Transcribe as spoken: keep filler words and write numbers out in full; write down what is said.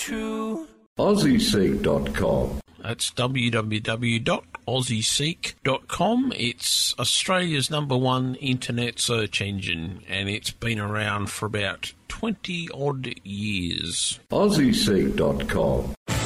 true. Aussie Seek dot com. That's w w w dot aussie seek dot com. It's Australia's number one internet search engine, and it's been around for about twenty odd years. Aussie Seek dot com.